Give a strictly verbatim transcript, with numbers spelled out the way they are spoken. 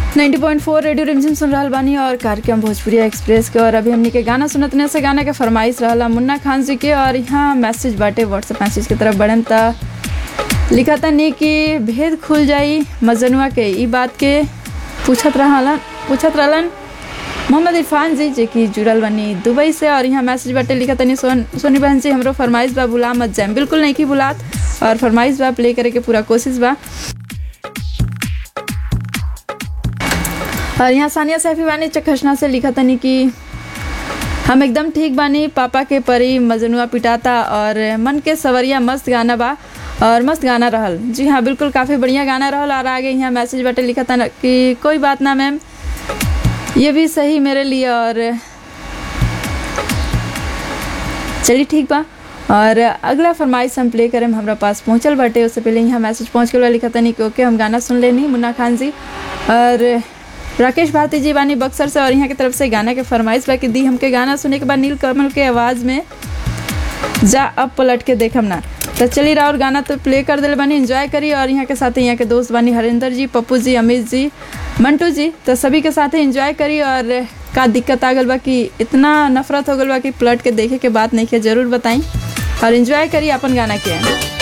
नब्बे पॉइंट चार रेडियो रिमझिम सुन रहल बानी और कार्यक्रम भोजपुरी एक्सप्रेस के। और अभी हमनी के गाना सुनतने से गाना के फरमाइश रहला मुन्ना खान जी के। और यहाँ मैसेज बाटे व्हाट्सएप मैसेज की तरफ बढ़न त लिखा तनी कि भेद खुल जाई मजनुआ के, ई बात के पूछत रहलन पूछत रहलन मोहम्मद इरफान जी जे कि जुड़ल बनी दुबई से। और यहाँ मैसेज बाटे लिखा तनी सोन सोनी बहन जी हमरो फरमाइश बा बुला मत जाए, बिल्कुल नहीं की बुलात और फरमाइश बा प्ले करे के पूरा कोशिश बा। और यहाँ सानिया सैफी बानी चखसना से लिखा तनी कि हम एकदम ठीक बानी, पापा के परी मजनुआ पिटाता और मन के सवरिया मस्त गाना बा और मस्त गाना रहल। जी हाँ बिल्कुल काफ़ी बढ़िया गाना रहल। और आगे यहाँ मैसेज बाटे लिखा था कि कोई बात ना मैम, ये भी सही मेरे लिए। और चलिए ठीक बा। और अगला फरमाइश हम प्ले करें हमरा पास पहुँचल बाटे, उससे पहले यहाँ मैसेज पहुँच गया लिखा था नहीं कि ओके हम गाना सुन लेनी मुन्ना खान जी। और राकेश भारती जी बानी बक्सर से और यहाँ की तरफ से गाना के फरमाइश बा कि दी हमके गाना सुने के बाद नील कमल के आवाज़ में जा अब पलट के देखम ना। तो चली रहा और गाना तो प्ले कर दिल बानी, एंजॉय करी। और यहाँ के साथ यहाँ के दोस्त बानी हरिंदर जी, पप्पू जी, अमित जी, मंटू जी, तो सभी के साथ एंजॉय करी। और का दिक्कत आ गल बा कि इतना नफरत हो गल बा कि पलट के देखे के बात नहीं किया, ज़रूर बताई और एंजॉय करी अपन गाना के।